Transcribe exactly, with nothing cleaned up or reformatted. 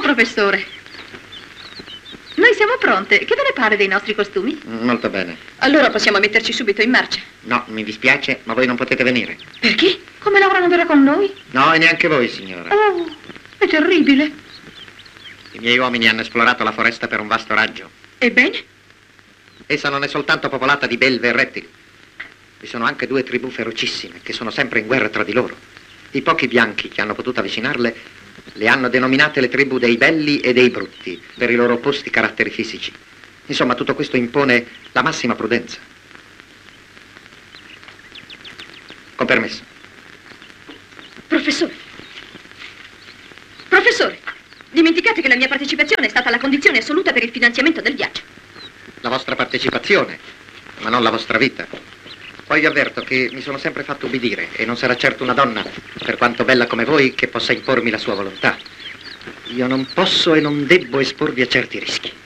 professore. Noi siamo pronte. Che ve ne pare dei nostri costumi? Molto bene. Allora possiamo metterci subito in marcia. No, mi dispiace, ma voi non potete venire. Perché? Come Laura non verrà con noi? No, e neanche voi, signora. Oh, è terribile. I miei uomini hanno esplorato la foresta per un vasto raggio. Ebbene? Essa non è soltanto popolata di belve e rettili. Vi sono anche due tribù ferocissime che sono sempre in guerra tra di loro. I pochi bianchi che hanno potuto avvicinarle le hanno denominate le tribù dei belli e dei brutti per i loro opposti caratteri fisici. Insomma, tutto questo impone la massima prudenza. Con permesso. Professore. Professore, dimenticate che la mia partecipazione è stata la condizione assoluta per il finanziamento del viaggio. La vostra partecipazione, ma non la vostra vita. Poi vi avverto che mi sono sempre fatto ubbidire e non sarà certo una donna, per quanto bella come voi, che possa impormi la sua volontà. Io non posso e non debbo esporvi a certi rischi.